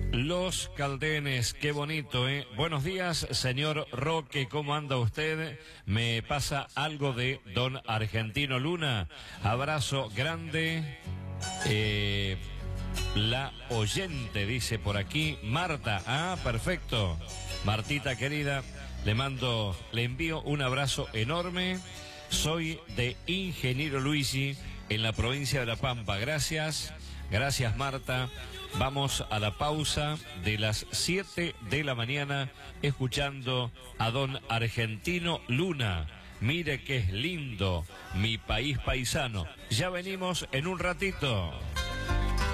Los Caldenes, qué bonito, ¿eh? Buenos días, señor Roque, ¿cómo anda usted? Me pasa algo de don Argentino Luna. Abrazo grande. La oyente, dice por aquí, Marta. Ah, perfecto. Martita querida, le envío un abrazo enorme. Soy de Ingeniero Luigi, en la provincia de La Pampa. Gracias, gracias Marta. Vamos a la pausa de las 7 de la mañana escuchando a don Argentino Luna. Mire que es lindo, mi país paisano. Ya venimos en un ratito.